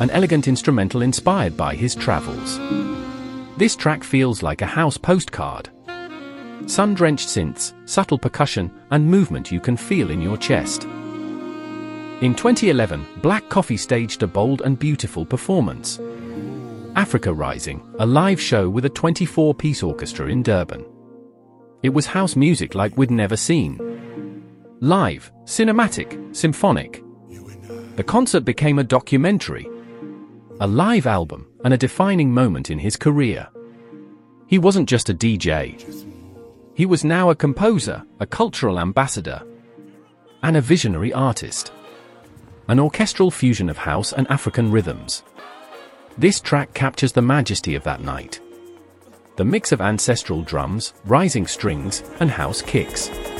an elegant instrumental inspired by his travels. This track feels like a house postcard. Sun-drenched synths, subtle percussion, and movement you can feel in your chest. In 2011, Black Coffee staged a bold and beautiful performance. Africa Rising, a live show with a 24-piece orchestra in Durban. It was house music like we'd never seen. Live, cinematic, symphonic. The concert became a documentary, a live album, and a defining moment in his career. He wasn't just a DJ. He was now a composer, a cultural ambassador, and a visionary artist. An orchestral fusion of house and African rhythms. This track captures the majesty of that night. The mix of ancestral drums, rising strings, and house kicks.